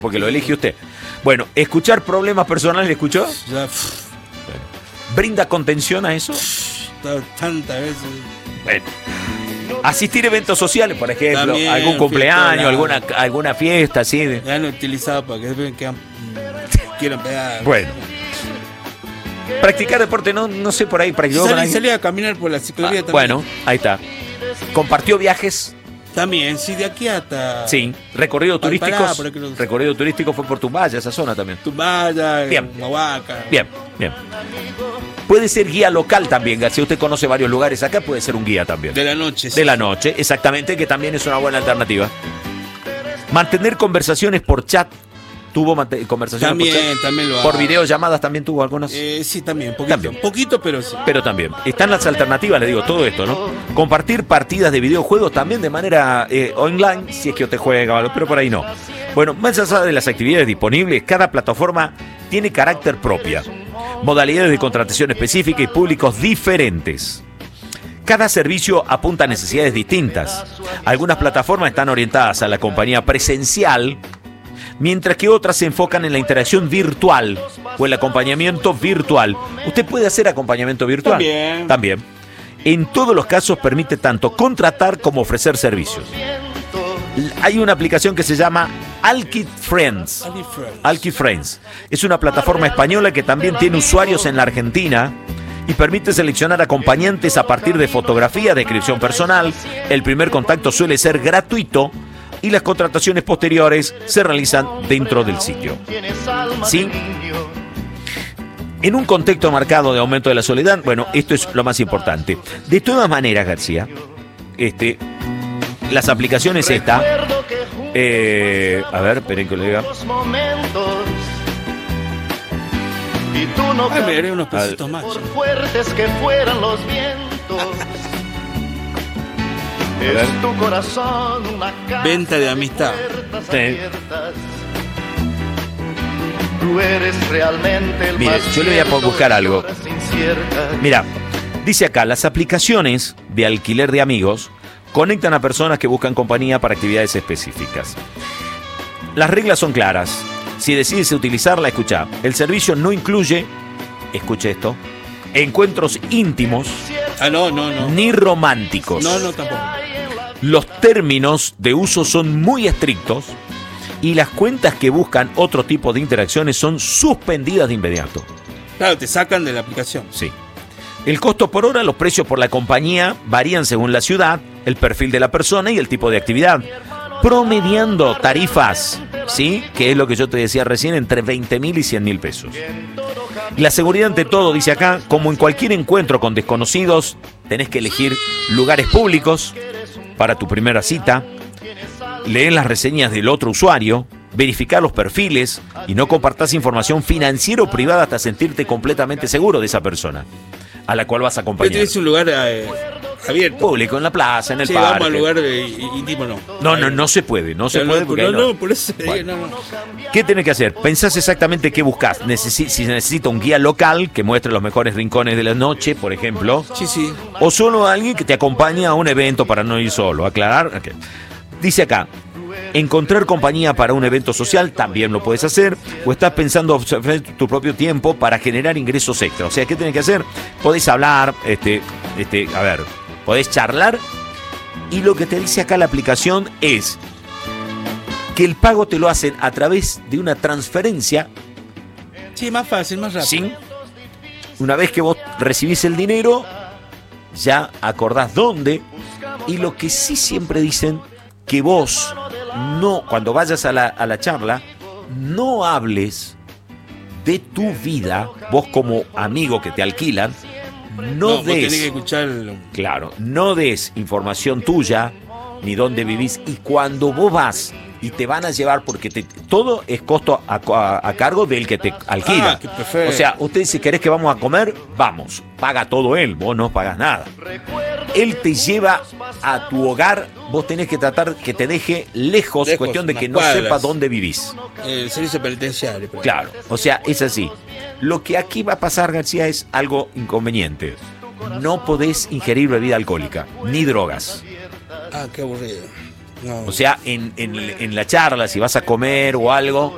porque lo elige usted. Bueno, escuchar problemas personales, ¿escuchó? Ya, Bueno. ¿Brinda contención a eso? tantas veces. Bueno. Asistir a eventos sociales, por ejemplo, También, algún cumpleaños, alguna fiesta, así. Ya lo he utilizado para que vean que quieran pegar. Bueno. Practicar deporte, no sé por ahí. Salí a caminar por la ciclovía también. Bueno, ahí está. ¿Compartió viajes? También, sí, de aquí hasta... Sí. ¿Recorridos Palpará, turísticos? por aquí los- Recorrido turístico fue por Tumbaya, esa zona también. Tumbaya, Bien. Huahuaca. Bien. Puede ser guía local también, si usted conoce varios lugares acá, puede ser un guía también. De la noche. De la noche, exactamente, que también es una buena alternativa. Mantener conversaciones por chat. ¿Tuvo conversaciones por chat? También lo hago. ¿Por videollamadas también tuvo algunas? Sí, también, poquito. También. Poquito, pero sí. Pero también. Están las alternativas, le digo, todo esto, ¿no? Compartir partidas de videojuegos también de manera online, si es que usted juega, pero por ahí no. Bueno, más allá de las actividades disponibles, cada plataforma tiene carácter propia, modalidades de contratación específica y públicos diferentes. Cada servicio apunta a necesidades distintas. Algunas plataformas están orientadas a la compañía presencial, mientras que otras se enfocan en la interacción virtual o el acompañamiento virtual. ¿Usted puede hacer acompañamiento virtual? También. En todos los casos permite tanto contratar como ofrecer servicios. Hay una aplicación que se llama Alki Friends. Alki Friends. Es una plataforma española que también tiene usuarios en la Argentina y permite seleccionar acompañantes a partir de fotografía, descripción personal. El primer contacto suele ser gratuito y las contrataciones posteriores se realizan dentro del sitio. ¿Sí? En un contexto marcado de aumento de la soledad, bueno, esto es lo más importante. De todas maneras, García, las aplicaciones a ver, esperen que lo diga. Me haré unos pesitos más. Por fuertes que fueran los vientos. Es tu corazón una casa Venta de amistad. puertas abiertas. Tú eres realmente el Mire, más yo le voy a cierto buscar de algo. horas inciertas. Mira, dice acá, las aplicaciones de alquiler de amigos conectan a personas que buscan compañía para actividades específicas. Las reglas son claras. Si decides utilizarla, escucha. El servicio no incluye, escuche esto, encuentros íntimos No. ni románticos. No, tampoco. Los términos de uso son muy estrictos y las cuentas que buscan otro tipo de interacciones son suspendidas de inmediato. Claro, te sacan de la aplicación. Sí. El costo por hora, los precios por la compañía varían según la ciudad, el perfil de la persona y el tipo de actividad, promediando tarifas, ¿sí? Que es lo que yo te decía recién, entre 20.000 y 100.000 pesos. La seguridad ante todo, dice acá, como en cualquier encuentro con desconocidos, tenés que elegir lugares públicos para tu primera cita, leer las reseñas del otro usuario, verificar los perfiles y no compartas información financiera o privada hasta sentirte completamente seguro de esa persona a la cual vas a acompañar. Pero es un lugar abierto. Público, en la plaza, en el Sí, parque. vamos al lugar íntimo, no. No se puede, porque ahí No, por eso Bueno. no. ¿Qué tenés que hacer? Pensás exactamente qué buscás. Si necesita un guía local que muestre los mejores rincones de la noche, por ejemplo. Sí. O solo alguien que te acompañe a un evento para no ir solo. Aclarar. Okay. Dice acá, encontrar compañía para un evento social también lo puedes hacer. O estás pensando ofrecer tu propio tiempo para generar ingresos extra. O sea, ¿qué tenés que hacer? Podés hablar, podés charlar. Y lo que te dice acá la aplicación es que el pago te lo hacen a través de una transferencia. Sí, más fácil, más rápido. ¿Sí? Una vez que vos recibís el dinero, ya acordás dónde. Y lo que sí siempre dicen, que vos no, cuando vayas a la charla, no hables de tu vida, vos como amigo que te alquilan, no vos tenés que des, escucharlo. claro, no des información tuya, ni dónde vivís, y cuando vos vas y te van a llevar, porque todo es costo a cargo del que te alquila. Qué perfecto. O sea, usted dice, ¿querés que vamos a comer? Vamos, paga todo él, vos no pagas nada. Él te lleva a tu hogar, vos tenés que tratar que te deje lejos, cuestión de que no unas sepa cuadras. dónde vivís. El servicio penitenciario. por Claro, o sea, es así. Lo que aquí va a pasar, García, es algo inconveniente. No podés ingerir bebida alcohólica, ni drogas. Qué aburrido. No. O sea, en la charla, si vas a comer o algo,